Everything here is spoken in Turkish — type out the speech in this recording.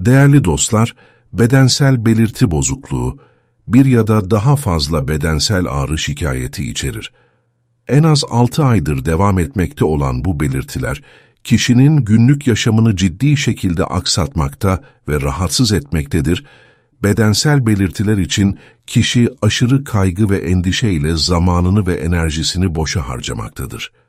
Değerli dostlar, bedensel belirti bozukluğu, bir ya da daha fazla bedensel ağrı şikayeti içerir. En az 6 aydır devam etmekte olan bu belirtiler, kişinin günlük yaşamını ciddi şekilde aksatmakta ve rahatsız etmektedir. Bedensel belirtiler için kişi aşırı kaygı ve endişeyle zamanını ve enerjisini boşa harcamaktadır.